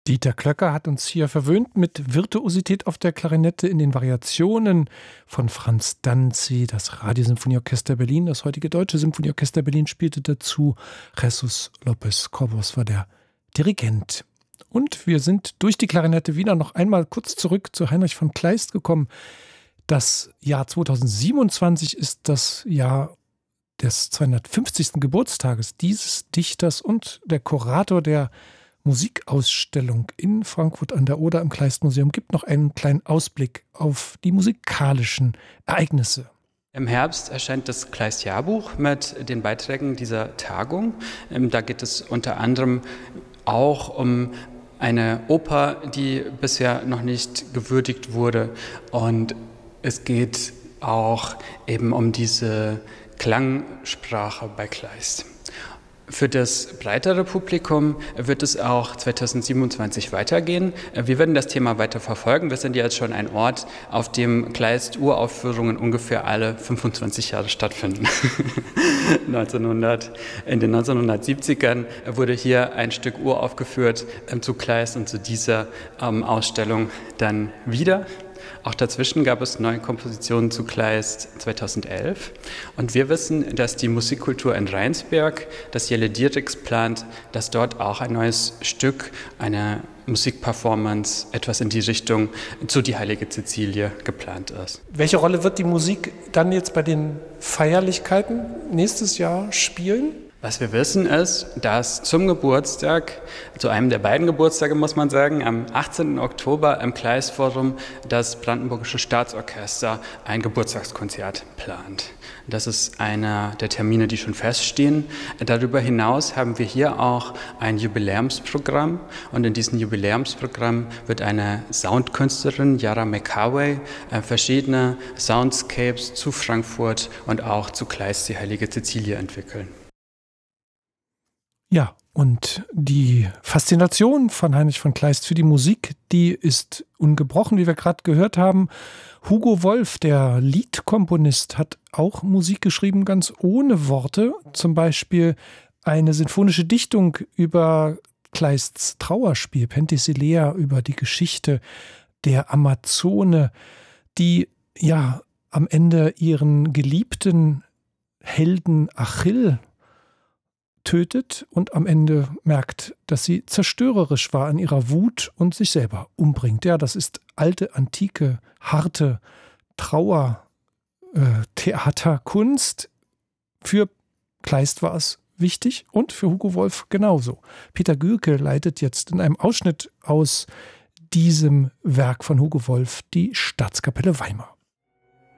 Dieter Klöcker hat uns hier verwöhnt mit Virtuosität auf der Klarinette in den Variationen von Franz Danzi. Das Radiosymphonieorchester Berlin, das heutige Deutsche Symphonieorchester Berlin spielte dazu. Jesus Lopez Cobos war der Dirigent. Und wir sind durch die Klarinette wieder noch einmal kurz zurück zu Heinrich von Kleist gekommen. Das Jahr 2027 ist das Jahr des 250. Geburtstages dieses Dichters und der Kurator der Musikausstellung in Frankfurt an der Oder im Kleist-Museum gibt noch einen kleinen Ausblick auf die musikalischen Ereignisse. Im Herbst erscheint das Kleist-Jahrbuch mit den Beiträgen dieser Tagung. Da geht es unter anderem auch um eine Oper, die bisher noch nicht gewürdigt wurde. Und es geht auch eben um diese Klangsprache bei Kleist. Für das breitere Publikum wird es auch 2027 weitergehen. Wir werden das Thema weiter verfolgen. Wir sind jetzt schon ein Ort, auf dem Kleist-Uraufführungen ungefähr alle 25 Jahre stattfinden. In den 1970ern wurde hier ein Stück uraufgeführt zu Kleist und zu dieser Ausstellung dann wieder. Auch dazwischen gab es neue Kompositionen zu Kleist 2011. Und wir wissen, dass die Musikkultur in Rheinsberg, das Jelle Dierichs plant, dass dort auch ein neues Stück, eine Musikperformance, etwas in die Richtung zu Die Heilige Cäcilie geplant ist. Welche Rolle wird die Musik dann jetzt bei den Feierlichkeiten nächstes Jahr spielen? Was wir wissen ist, dass zum Geburtstag, zu einem der beiden Geburtstage muss man sagen, am 18. Oktober im Kleist-Forum das Brandenburgische Staatsorchester ein Geburtstagskonzert plant. Das ist einer der Termine, die schon feststehen. Darüber hinaus haben wir hier auch ein Jubiläumsprogramm und in diesem Jubiläumsprogramm wird eine Soundkünstlerin, Yara McCarway, verschiedene Soundscapes zu Frankfurt und auch zu Kleist Die Heilige Cäcilie entwickeln. Ja, und die Faszination von Heinrich von Kleist für die Musik, die ist ungebrochen, wie wir gerade gehört haben. Hugo Wolf, der Liedkomponist, hat auch Musik geschrieben, ganz ohne Worte. Zum Beispiel eine sinfonische Dichtung über Kleists Trauerspiel, Penthesilea, über die Geschichte der Amazone, die ja am Ende ihren geliebten Helden Achill tötet und am Ende merkt, dass sie zerstörerisch war in ihrer Wut und sich selber umbringt. Ja, das ist alte, antike, harte Trauer, Theaterkunst. Für Kleist war es wichtig und für Hugo Wolf genauso. Peter Gürke leitet jetzt in einem Ausschnitt aus diesem Werk von Hugo Wolf die Staatskapelle Weimar.